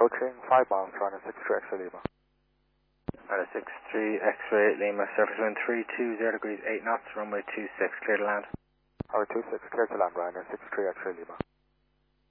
approaching 5 miles, running 63 X-ray Lima. Alright, 63 X-ray Lima, surface wind 320 degrees, 8 knots, runway 26, clear to land. Runway 26, clear to land, Ryanair 63 X-ray Lima.